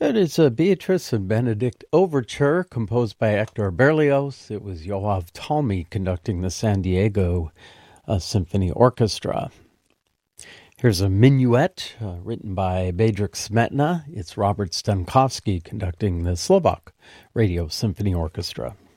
It is a Beatrice and Benedict overture composed by Hector Berlioz. It was Yoav Talmy conducting the San Diego Symphony Orchestra. Here's a minuet written by Bedřich Smetana. It's Robert Stankovsky conducting the Slovak Radio Symphony Orchestra.